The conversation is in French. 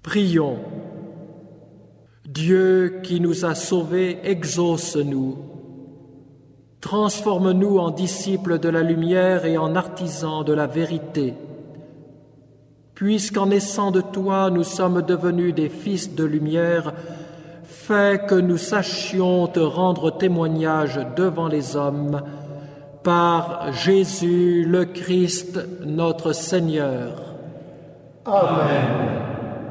Prions. Dieu qui nous a sauvés, exauce-nous. Transforme-nous en disciples de la lumière et en artisans de la vérité. Puisqu'en naissant de toi, nous sommes devenus des fils de lumière, fais que nous sachions te rendre témoignage devant les hommes, par Jésus le Christ, notre Seigneur. Amen.